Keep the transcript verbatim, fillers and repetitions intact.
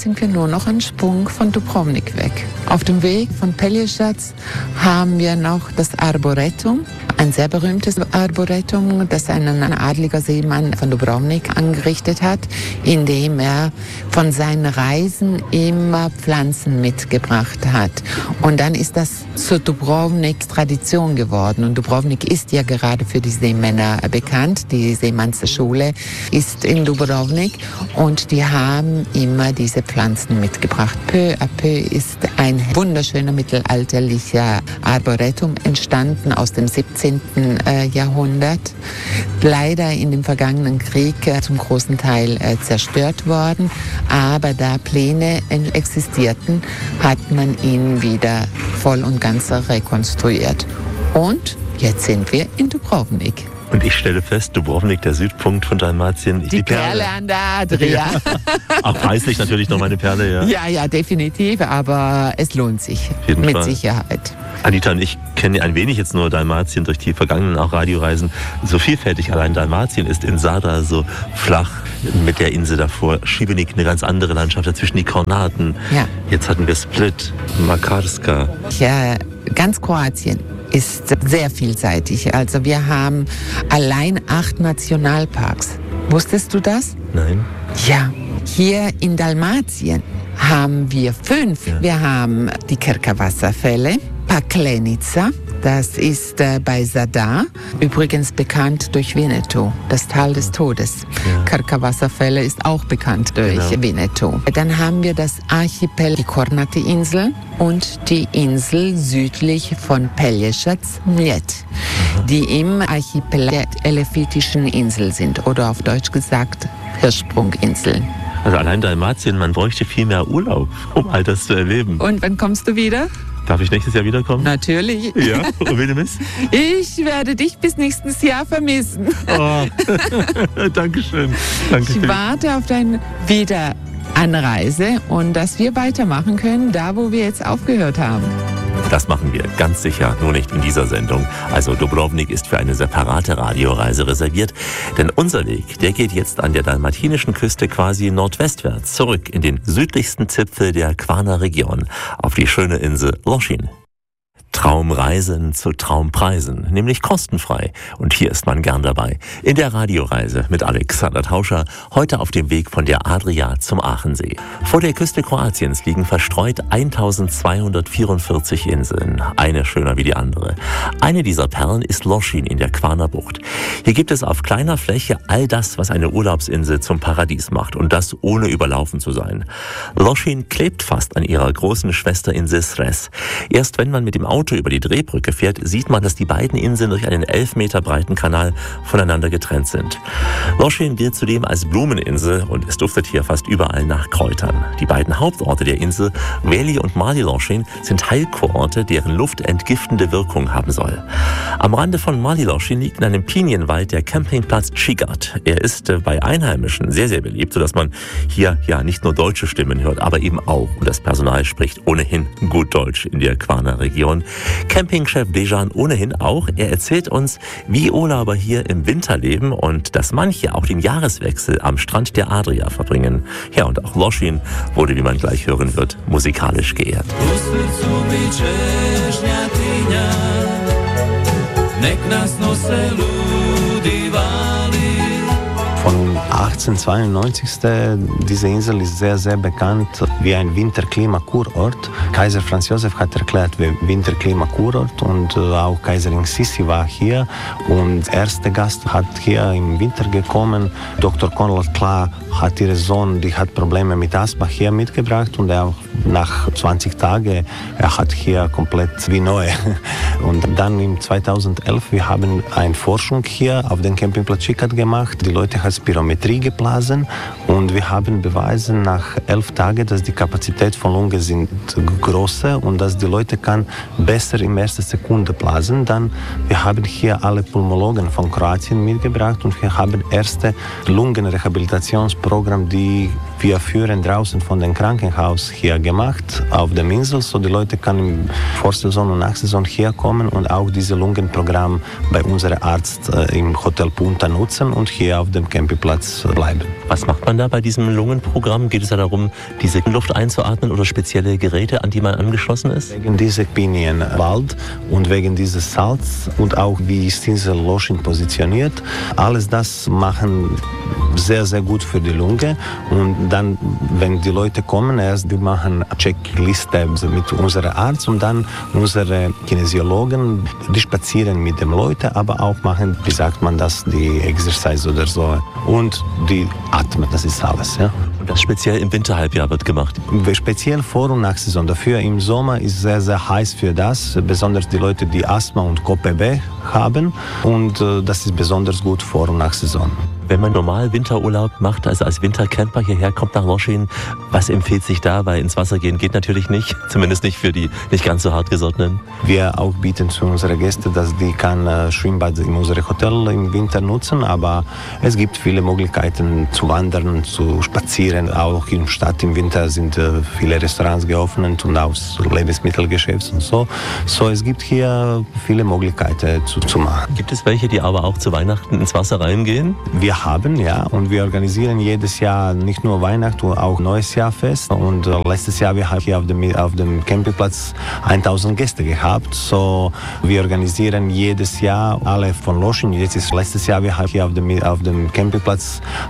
sind wir nur noch einen Sprung von Dubrovnik weg. Auf dem Weg von Pelješac haben wir noch das Arboretum, ein sehr berühmtes Arboretum, das ein, ein adliger Seemann von Dubrovnik angerichtet hat, indem er von seinen Reisen immer Pflanzen mitgebracht hat. Und dann ist das zur Dubrovnik Tradition geworden. Und Dubrovnik ist ja gerade für die Seemänner bekannt. Die Seemannsschule ist in Dubrovnik und die haben immer diese Pflanzen mitgebracht. Peu à peu ist ein wunderschöner mittelalterlicher Arboretum entstanden aus dem siebzehnten Jahrhundert. Leider in dem vergangenen Krieg zum großen Teil zerstört worden. Aber da Pläne existierten, hat man ihn wieder voll und ganz rekonstruiert. Und jetzt sind wir in Dubrovnik. Und ich stelle fest, Dubrovnik, der Südpunkt von Dalmatien. Die, die Perle. Perle an der Adria. Ja. Auch preislich natürlich noch meine Perle, ja. Ja, ja, definitiv, aber es lohnt sich. Mit Fall. Sicherheit. Anita und ich kennen ein wenig jetzt nur Dalmatien durch die vergangenen auch Radioreisen. So vielfältig allein Dalmatien ist in Zadar so flach mit der Insel davor. Šibenik, eine ganz andere Landschaft, dazwischen die Kornaten. Ja. Jetzt hatten wir Split, Makarska. Ja, ganz Kroatien ist sehr vielseitig. Also wir haben allein acht Nationalparks. Wusstest du das? Nein. Ja, hier in Dalmatien haben wir fünf. Ja. Wir haben die Krka-Wasserfälle, Paklenica, das ist äh, bei Zadar, übrigens bekannt durch Winnetou, das Tal des Todes. Ja. Krka-Wasserfälle ist auch bekannt durch genau. Winnetou. Dann haben wir das Archipel, die Kornati-Insel und die Insel südlich von Pelješac, Mljet, mhm. die im Archipel der Elefitischen Insel sind oder auf Deutsch gesagt Hirschsprunginseln. Also allein Dalmatien, man bräuchte viel mehr Urlaub, um all das zu erleben. Und wann kommst du wieder? Darf ich nächstes Jahr wiederkommen? Natürlich. Ja, und wen du bist? Ich werde dich bis nächstes Jahr vermissen. Oh. Dankeschön. Dankeschön. Ich warte auf deine Wiederanreise und dass wir weitermachen können, da wo wir jetzt aufgehört haben. Das machen wir ganz sicher, nur nicht in dieser Sendung. Also Dubrovnik ist für eine separate Radioreise reserviert, denn unser Weg, der geht jetzt an der dalmatinischen Küste quasi nordwestwärts zurück in den südlichsten Zipfel der Kvarner-Region, auf die schöne Insel Lošinj. Traumreisen zu Traumpreisen, nämlich kostenfrei. Und hier ist man gern dabei. In der Radioreise mit Alexander Tauscher, heute auf dem Weg von der Adria zum Aachensee. Vor der Küste Kroatiens liegen verstreut eintausendzweihundertvierundvierzig Inseln, eine schöner wie die andere. Eine dieser Perlen ist Lošinj in der Kvarner Bucht. Hier gibt es auf kleiner Fläche all das, was eine Urlaubsinsel zum Paradies macht, und das ohne überlaufen zu sein. Lošinj klebt fast an ihrer großen Schwesterinsel Cres. Erst wenn man mit dem Auto über die Drehbrücke fährt, sieht man, dass die beiden Inseln durch einen elf Meter breiten Kanal voneinander getrennt sind. Lošinj gilt zudem als Blumeninsel und es duftet hier fast überall nach Kräutern. Die beiden Hauptorte der Insel, Veli und Mali Lošinj, sind Heilkurorte, deren Luft entgiftende Wirkung haben soll. Am Rande von Mali Lošinj liegt in einem Pinienwald der Campingplatz Čigrad. Er ist bei Einheimischen sehr, sehr beliebt, sodass man hier ja nicht nur deutsche Stimmen hört, aber eben auch, und das Personal spricht ohnehin gut Deutsch in der Kvarner Region. Campingchef Dejan ohnehin auch. Er erzählt uns, wie Urlauber hier im Winter leben und dass manche auch den Jahreswechsel am Strand der Adria verbringen. Ja, und auch Lošinj wurde, wie man gleich hören wird, musikalisch geehrt. Von achtzehnhundertzweiundneunzig, diese Insel ist sehr, sehr bekannt wie ein Winterklima-Kurort. Kaiser Franz Josef hat erklärt, wie Winterklima-Kurort, und auch Kaiserin Sissi war hier. Und der erste Gast hat hier im Winter gekommen. Doktor Konrad Kla hat ihren Sohn, die hat Probleme mit Asthma, hier mitgebracht, und er nach zwanzig Tagen, er hat hier komplett wie neu. Und dann im zweitausendelf, wir haben eine Forschung hier auf dem Campingplatz Čigrad gemacht. Die Leute haben Spirometrie geblasen und wir haben beweisen nach elf Tagen, dass die Kapazität von Lungen sind größer und dass die Leute kann besser in erster Sekunde blasen. Dann wir haben hier alle Pulmologen von Kroatien mitgebracht und wir haben erste Lungenrehabilitationsprogramm, die wir führen draußen von dem Krankenhaus hier gemacht auf der Insel, so die Leute können in Vorsaison und Nachsaison hier kommen und auch dieses Lungenprogramm bei unserem Arzt äh, im Hotel Punta nutzen und hier auf dem Campingplatz Platz bleiben. Was macht man da bei diesem Lungenprogramm? Geht es da darum, diese Luft einzuatmen oder spezielle Geräte, an die man angeschlossen ist? Wegen dieser Pinienwald und wegen dieses Salz und auch wie ist dieser Loschin positioniert, alles das machen sehr, sehr gut für die Lunge. Und dann, wenn die Leute kommen, erst wir machen eine Checkliste mit unserem Arzt und dann unsere Kinesiologen, die spazieren mit den Leuten, aber auch machen, wie sagt man das, die Exercise oder so. Und die atmen, das ist alles. Ja. Und das speziell im Winterhalbjahr wird gemacht? Speziell vor und nach Saison. Dafür im Sommer ist sehr, sehr heiß für das, besonders die Leute, die Asthma und K P B haben. Und äh, das ist besonders gut vor und nach Saison. Wenn man normal Winterurlaub macht, also als Wintercamper hierher kommt nach Loschin, was empfiehlt sich da? Weil ins Wasser gehen geht natürlich nicht, zumindest nicht für die nicht ganz so hartgesottenen. Wir auch bieten zu unseren Gästen, dass die kann äh, Schwimmbad in unserem Hotel im Winter nutzen, aber es gibt viele Möglichkeiten zu wandern, zu spazieren. Auch in der Stadt im Winter sind äh, viele Restaurants geöffnet und auch Lebensmittelgeschäfte und so. So, es gibt hier viele Möglichkeiten zu, zu machen. Gibt es welche, die aber auch zu Weihnachten ins Wasser reingehen? Wir haben, ja, und wir organisieren jedes Jahr nicht nur Weihnachten, auch Neues Jahr fest. Und äh, letztes Jahr wir haben hier auf dem, auf dem Campingplatz tausend Gäste gehabt. So, wir organisieren jedes Jahr alle von Loschin. Jetzt ist letztes Jahr wir haben hier auf dem, auf dem Campingplatz